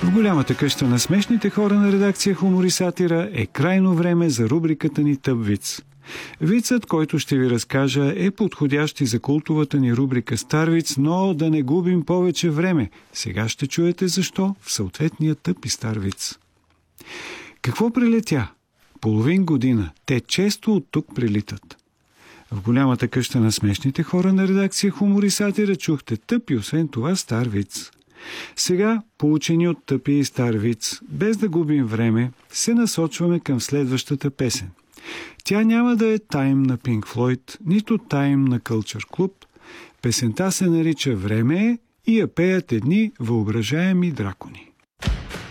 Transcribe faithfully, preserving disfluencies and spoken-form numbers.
В голямата къща на смешните хора на редакция Хумор и сатира е крайно време за рубриката ни Тъп виц. Вицът, който ще ви разкажа, е подходящ и за култовата ни рубрика Стар виц, но да не губим повече време. Сега ще чуете защо в съответния тъп и стар виц. Какво прилетя? Половин година. Те често от тук прилитат. В голямата къща на смешните хора на редакция Хумор и сатира чухте тъп и освен това стар виц. Сега, поучени от тъпи и стар виц, без да губим време, се насочваме към следващата песен. Тя няма да е Time на Pink Floyd, нито Time на Culture Club. Песента се нарича Време е и я пеят едни въображаеми дракони.